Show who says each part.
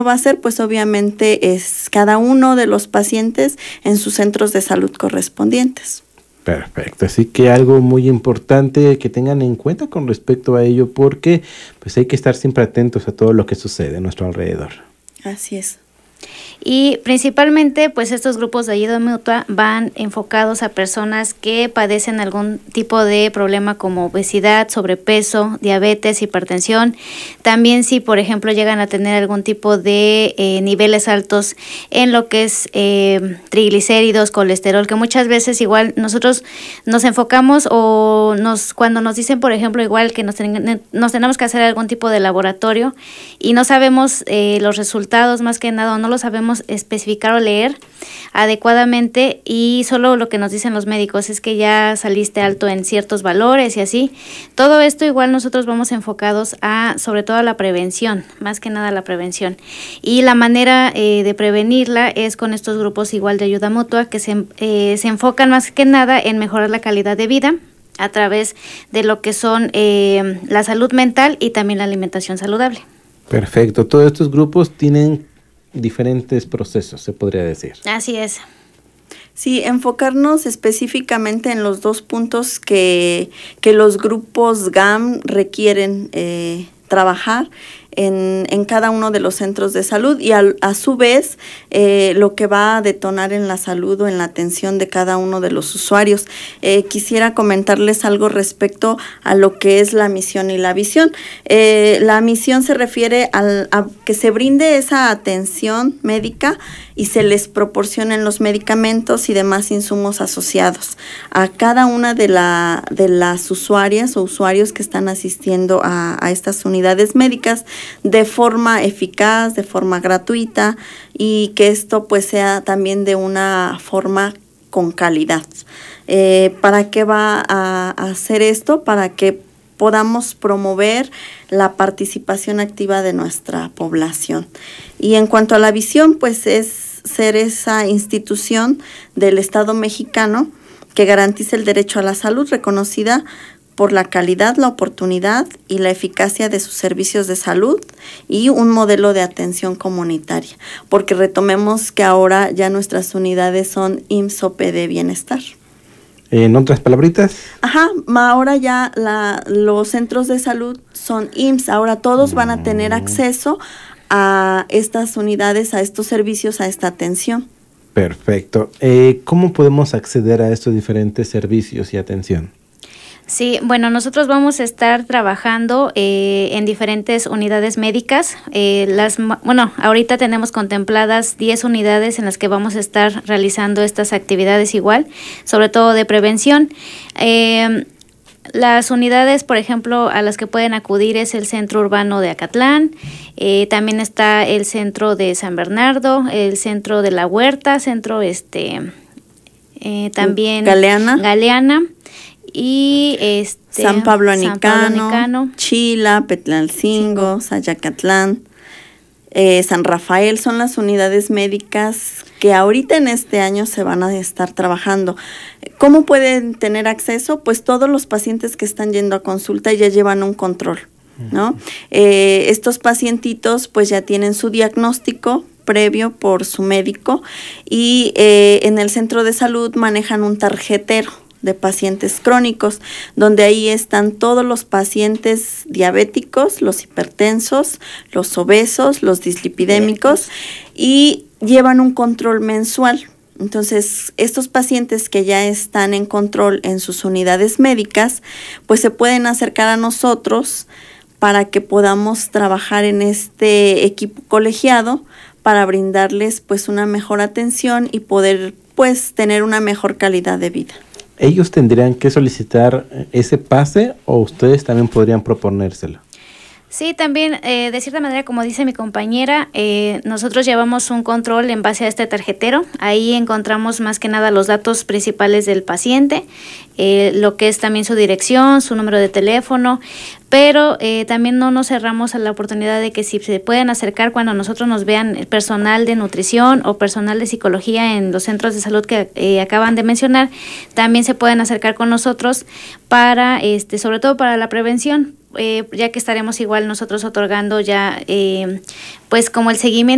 Speaker 1: va a ser, pues obviamente es cada uno de los pacientes en sus centros de salud correspondientes.
Speaker 2: Perfecto, así que algo muy importante que tengan en cuenta con respecto a ello, porque pues hay que estar siempre atentos a todo lo que sucede a nuestro alrededor.
Speaker 1: Así es.
Speaker 3: Y principalmente, pues estos grupos de ayuda mutua van enfocados a personas que padecen algún tipo de problema como obesidad, sobrepeso, diabetes, hipertensión. También si, por ejemplo, llegan a tener algún tipo de niveles altos en lo que es triglicéridos, colesterol, que muchas veces igual nosotros nos enfocamos o cuando nos dicen, por ejemplo, igual que nos tenemos que hacer algún tipo de laboratorio y no sabemos los resultados, más que nada, o no lo sabemos especificar o leer adecuadamente, y solo lo que nos dicen los médicos es que ya saliste alto en ciertos valores y así. Todo esto igual nosotros vamos enfocados a, sobre todo a la prevención, más que nada a la prevención. Y la manera de prevenirla es con estos grupos igual de ayuda mutua que se enfocan más que nada en mejorar la calidad de vida a través de lo que son la salud mental y también la alimentación saludable.
Speaker 2: Perfecto, todos estos grupos tienen diferentes procesos, se podría decir.
Speaker 3: Así es.
Speaker 1: Sí, enfocarnos específicamente en los 2 puntos que los grupos GAM requieren trabajar en cada uno de los centros de salud y a su vez lo que va a detonar en la salud o en la atención de cada uno de los usuarios. Quisiera comentarles algo respecto a lo que es la misión y la visión. La misión se refiere a que se brinde esa atención médica y se les proporcionen los medicamentos y demás insumos asociados a cada una de las usuarias o usuarios que están asistiendo a estas unidades médicas de forma eficaz, de forma gratuita, y que esto pues sea también de una forma con calidad. ¿Para qué va a hacer esto? Para que podamos promover la participación activa de nuestra población. Y en cuanto a la visión, pues es ser esa institución del Estado mexicano que garantice el derecho a la salud, reconocida por la calidad, la oportunidad y la eficacia de sus servicios de salud y un modelo de atención comunitaria, porque retomemos que ahora ya nuestras unidades son IMSS-OPD Bienestar.
Speaker 2: En otras palabritas.
Speaker 1: Ajá, ahora ya los centros de salud son IMSS, ahora todos van a tener acceso a estas unidades, a estos servicios, a esta atención.
Speaker 2: Perfecto. ¿Cómo podemos acceder a estos diferentes servicios y atención?
Speaker 3: Sí, bueno, nosotros vamos a estar trabajando en diferentes unidades médicas. Ahorita tenemos contempladas 10 unidades en las que vamos a estar realizando estas actividades igual, sobre todo de prevención. Las unidades, por ejemplo, a las que pueden acudir es el Centro Urbano de Acatlán, también está el Centro de San Bernardo, el Centro de la Huerta, también Galeana. Y
Speaker 1: San Pablo Anicano, Chila, Petlalcingo, Sayacatlán, San Rafael son las unidades médicas que ahorita en este año se van a estar trabajando. ¿Cómo pueden tener acceso? Pues todos los pacientes que están yendo a consulta ya llevan un control, ¿no? Estos pacientitos pues ya tienen su diagnóstico previo por su médico y en el centro de salud manejan un tarjetero de pacientes crónicos, donde ahí están todos los pacientes diabéticos, los hipertensos, los obesos, los dislipidémicos, y llevan un control mensual. Entonces, estos pacientes que ya están en control en sus unidades médicas, pues se pueden acercar a nosotros para que podamos trabajar en este equipo colegiado para brindarles pues una mejor atención y poder pues tener una mejor calidad de vida.
Speaker 2: ¿Ellos tendrían que solicitar ese pase o ustedes también podrían proponérselo?
Speaker 3: Sí, también, de cierta manera, como dice mi compañera, nosotros llevamos un control en base a este tarjetero. Ahí encontramos más que nada los datos principales del paciente, lo que es también su dirección, su número de teléfono, pero también no nos cerramos a la oportunidad de que si se pueden acercar cuando nosotros nos vean personal de nutrición o personal de psicología en los centros de salud que acaban de mencionar, también se pueden acercar con nosotros para, sobre todo para la prevención, ya que estaremos igual nosotros otorgando ya, pues como el seguimiento